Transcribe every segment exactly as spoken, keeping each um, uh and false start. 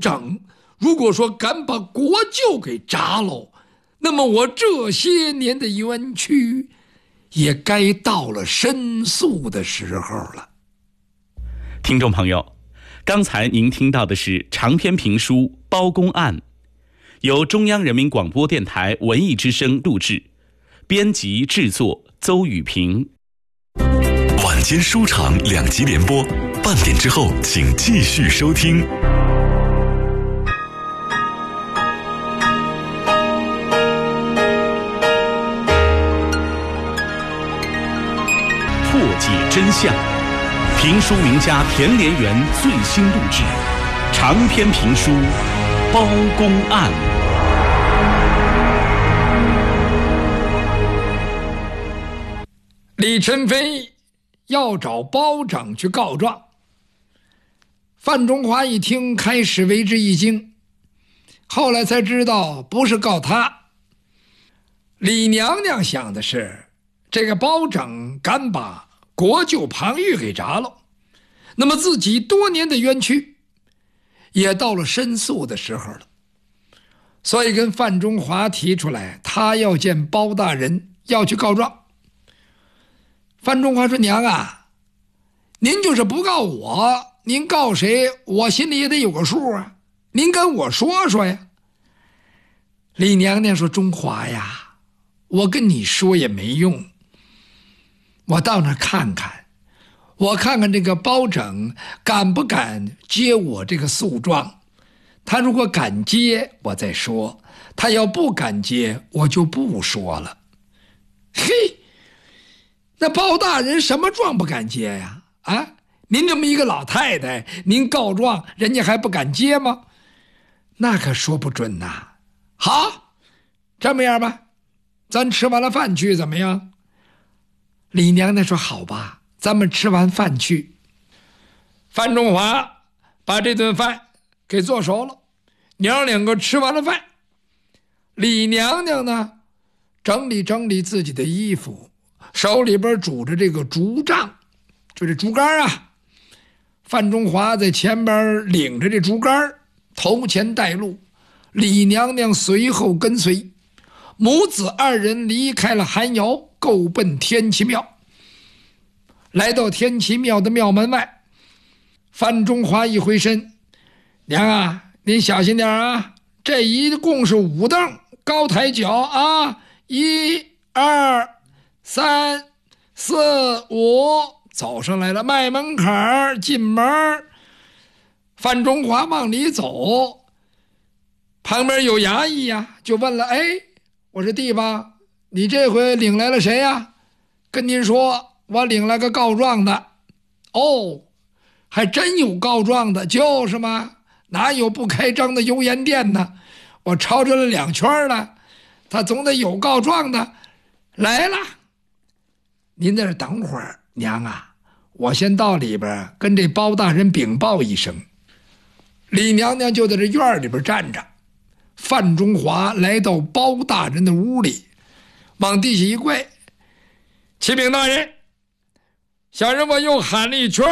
整如果说敢把国舅给铡喽，那么我这些年的冤屈也该到了申诉的时候了。 听众朋友，刚才您听到的是长篇评书《包公案》，由中央人民广播电台文艺之声录制，编辑制作邹雨平。 晚间书场两集联播，半点之后请继续收听。 破解真相，评书名家田连元最新录制长篇评书《包公案》。 李宸飞要找包拯去告状，范仲华一听，开始为之一惊，后来才知道不是告他。李娘娘想的是，这个包拯敢把国舅庞玉给铡了，那么自己多年的冤屈也到了申诉的时候了，所以跟范仲华提出来，他要见包大人，要去告状。范仲华说：“娘啊，您就是不告我，您告谁，我心里也得有个数啊，您跟我说说呀。”李娘娘说：“中华呀，我跟你说也没用，我到那看看，我看看这个包拯敢不敢接我这个诉状。他如果敢接，我再说；他要不敢接，我就不说了。”嘿，那包大人什么状不敢接呀？啊，您这么一个老太太，您告状，人家还不敢接吗？那可说不准呐。好，这么样吧，咱吃完了饭去，怎么样？李娘娘说：“好吧，咱们吃完饭去。”范仲华把这顿饭给做熟了，娘两个吃完了饭，李娘娘呢，整理整理自己的衣服，手里边拄着这个竹杖，就这竹竿啊。范仲华在前边领着这竹竿，头前带路，李娘娘随后跟随，母子二人离开了寒窑，够奔天齐庙。来到天齐庙的庙门外，范仲华一回身：“娘啊，您小心点啊，这一共是五蹬，高抬脚啊，一二三四五，走上来了，迈门槛进门。”范仲华往里走，旁边有衙役呀，就问了：“哎，我说弟吧，你这回领来了谁呀？”跟您说，我领来个告状的。哦，还真有告状的，就是嘛，哪有不开张的油盐店呢？我抄着了两圈了，他总得有告状的。来了，您在这等会儿，娘啊，我先到里边跟这包大人禀报一声。李娘娘就在这院里边站着。范仲华来到包大人的屋里，往地下一跪：“启禀大人，小人我又喊了一圈。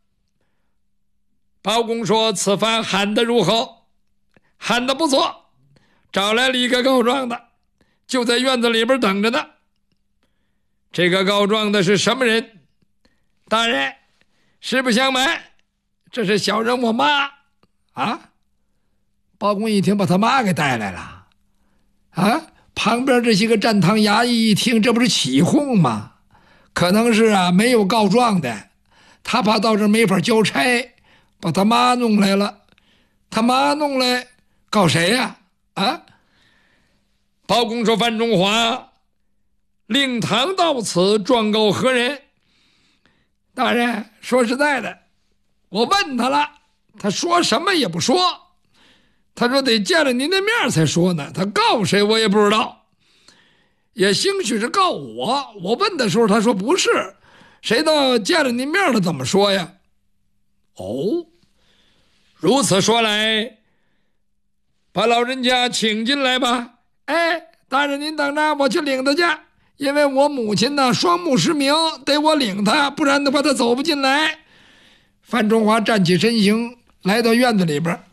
包公说此番喊得如何？喊得不错，找来了一个告状的，就在院子里边等着呢。这个告状的是什么人？大人，实不相瞒，这是小人我妈啊。”包公一听，把他妈给带来了啊！旁边这些个站堂衙役一听，这不是起哄吗？可能是啊，没有告状的，他怕到这没法交差，把他妈弄来了。他妈弄来告谁呀？啊！包公说：“范仲华，令堂到此，状告何人？”大人，说实在的，我问他了，他说什么也不说。他说得见了您的面才说呢，他告谁我也不知道，也兴许是告我。我问的时候他说不是，谁到见了您面了怎么说呀？哦，如此说来，把老人家请进来吧。哎，大人您等着，我去领他去，因为我母亲呢双目失明，得我领他，不然的话他走不进来。范仲华站起身形，来到院子里边，